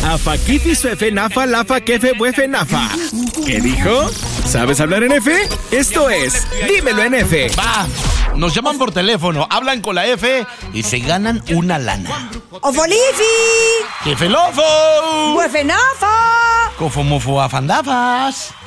Afakifi, suefe, nafa, lafa, kefe, buefe, nafa. ¿Qué dijo? ¿Sabes hablar en F? Esto es Dímelo en F. Va, nos llaman por teléfono, hablan con la F y se ganan una lana. Ofolifi, ¡Jefelofo! Buefenafa, Cofomofo afandafas.